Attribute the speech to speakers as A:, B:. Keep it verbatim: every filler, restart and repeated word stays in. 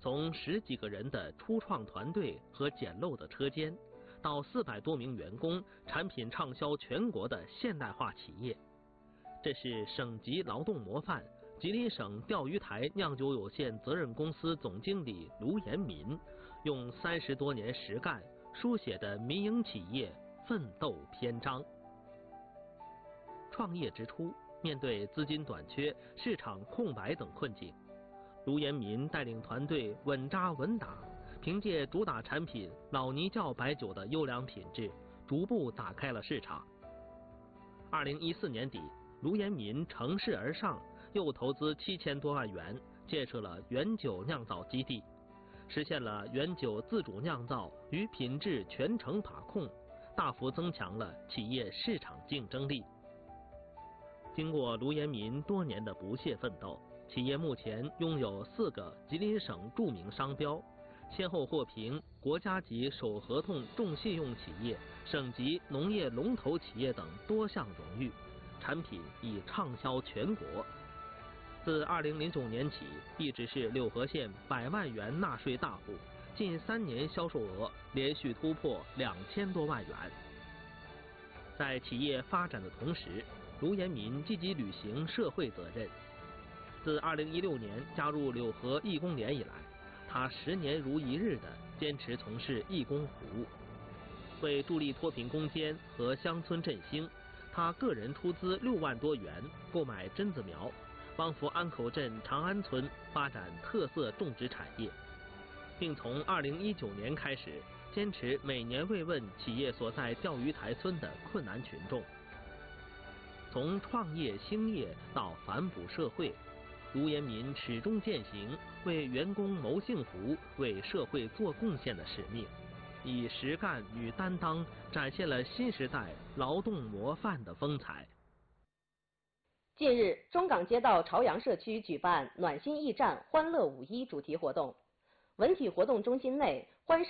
A: 从十几个人的初创团队和简陋的车间，到四百多名员工，产品畅销全国的现代化企业。这是省级劳动模范、吉林省钓鱼台酿酒有限责任公司总经理卢延民用三十多年实干书写的民营企业奋斗篇章。创业之初，面对资金短缺、市场空白等困境，卢延民带领团队稳扎稳打，凭借主打产品老泥窖白酒的优良品质，逐步打开了市场。二零一四年底，卢延民乘势而上，又投资七千多万元建设了原酒酿造基地，实现了原酒自主酿造与品质全程把控，大幅增强了企业市场竞争力。经过卢延民多年的不懈奋斗，企业目前拥有四个吉林省著名商标，先后获评国家级首合同重信用企业、省级农业龙头企业等多项荣誉，产品已畅销全国。自二零零九年起，一直是柳河县百万元纳税大户，近三年销售额连续突破两千多万元。在企业发展的同时，卢延民积极履行社会责任。自二零一六年加入柳河义工联以来，他十年如一日地坚持从事义工服务。为助力脱贫攻坚和乡村振兴，他个人出资六万多元购买榛子苗，帮扶安口镇长安村发展特色种植产业，并从二零一九年开始坚持每年慰问企业所在钓鱼台村的困难群众。从创业兴业到反哺社会，卢延民始终践行为员工谋幸福、为社会做贡献的使命，以实干与担当展现了新时代劳动模范的风采。
B: 近日，中港街道朝阳社区举办暖心驿站欢乐五一主题活动。文体活动中心内，